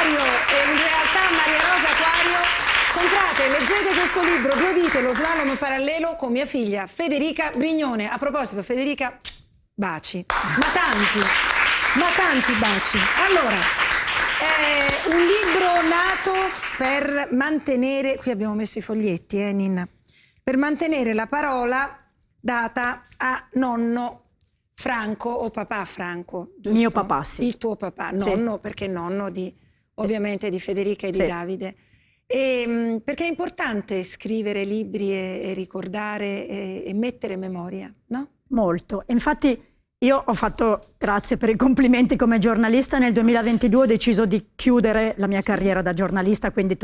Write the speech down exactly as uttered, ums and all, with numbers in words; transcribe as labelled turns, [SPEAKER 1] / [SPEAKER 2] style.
[SPEAKER 1] Aquario e in realtà Maria Rosa Aquario. Comprate, leggete questo libro, Due vite, lo slalom parallelo con mia figlia Federica Brignone. A proposito, Federica, baci, ma tanti, ma tanti baci. Allora, è un libro nato per mantenere, qui abbiamo messo i foglietti, eh Ninna, per mantenere la parola data a nonno Franco o papà Franco. Giusto?
[SPEAKER 2] Mio papà, sì.
[SPEAKER 1] Il tuo papà, nonno, sì. Perché nonno di, ovviamente di Federica e di sì. Davide. E, perché è importante scrivere libri e, e ricordare e, e mettere memoria, no?
[SPEAKER 2] Molto. Infatti io ho fatto, grazie per i complimenti come giornalista, nel duemilaventidue ho deciso di chiudere la mia carriera da giornalista, quindi